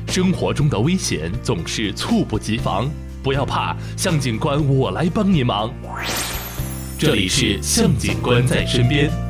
生活中的危险总是猝不及防，不要怕，向警官我来帮你忙。这里是向警官在身边。